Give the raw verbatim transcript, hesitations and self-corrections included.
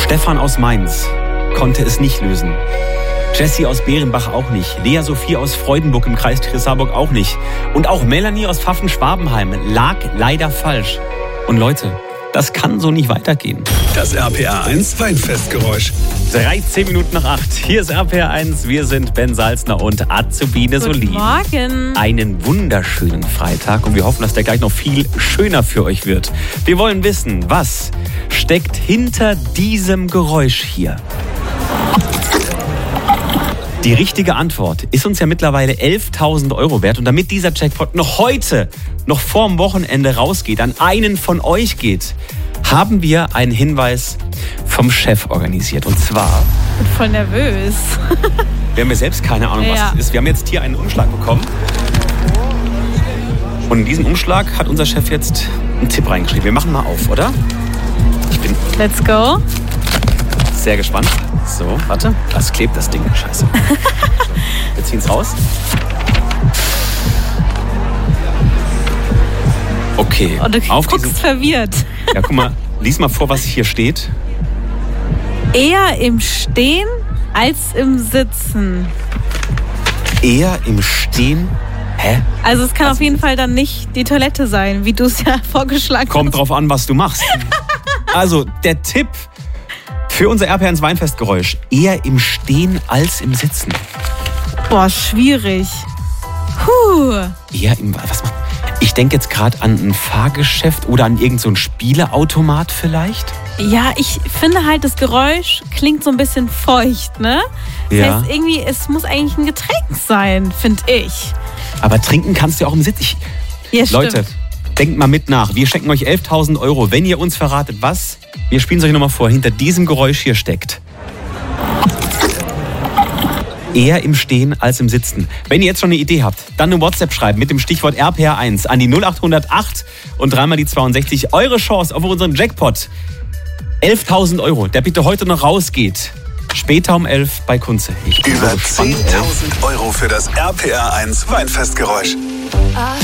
Stefan aus Mainz konnte es nicht lösen. Jessie aus Bärenbach auch nicht. Lea Sophie aus Freudenburg im Kreis Trier-Saarburg auch nicht. Und auch Melanie aus Pfaffen-Schwabenheim lag leider falsch. Und Leute, das kann so nicht weitergehen. Das R P R eins Weinfestgeräusch. dreizehn Minuten nach acht. Hier ist R P R eins. Wir sind Ben Salzner und Azubine Solin. Guten Morgen. Einen wunderschönen Freitag und wir hoffen, dass der gleich noch viel schöner für euch wird. Wir wollen wissen, was steckt hinter diesem Geräusch hier? Die richtige Antwort ist uns ja mittlerweile elftausend Euro wert. Und damit dieser Jackpot noch heute, noch vorm Wochenende rausgeht, an einen von euch geht, haben wir einen Hinweis vom Chef organisiert. Und zwar... Ich bin voll nervös. Wir haben ja selbst keine Ahnung, was Ja. es ist. Wir haben jetzt hier einen Umschlag bekommen. Und in diesem Umschlag hat unser Chef jetzt einen Tipp reingeschrieben. Wir machen mal auf, oder? Ich bin Let's go. sehr gespannt. So, warte. Das klebt das Ding. Scheiße. Wir ziehen es raus. Okay. Und du Auf guckst diesen, verwirrt. ja, guck mal. Lies mal vor, was hier steht. Eher im Stehen als im Sitzen. Eher im Stehen. Hä? Also es kann auf jeden Fall dann nicht die Toilette sein, wie du es ja vorgeschlagen Kommt hast. drauf an, was du machst. Also, der Tipp für unser R P R eins Weinfestgeräusch. Eher im Stehen als im Sitzen. Boah, schwierig. Puh. Eher im... Was macht... Ich denke jetzt gerade an ein Fahrgeschäft oder an irgend so ein Spieleautomat vielleicht. Ja, ich finde halt, das Geräusch klingt so ein bisschen feucht, ne? Das Ja. heißt irgendwie, es muss eigentlich ein Getränk sein, finde ich. Aber trinken kannst du ja auch im Sitz. Ich, Ja, stimmt. Leute, denkt mal mit nach. Wir schenken euch elftausend Euro, wenn ihr uns verratet, was, wir spielen es euch nochmal vor, hinter diesem Geräusch hier steckt. Eher im Stehen als im Sitzen. Wenn ihr jetzt schon eine Idee habt, dann eine WhatsApp schreiben mit dem Stichwort R P R eins an die null acht null acht und dreimal die zweiundsechzig. Eure Chance auf unseren Jackpot. elftausend Euro, der bitte heute noch rausgeht. Später um elf bei Kunze. Ich bin Über so gespannt, ey. zehntausend Euro für das R P R eins Weinfestgeräusch.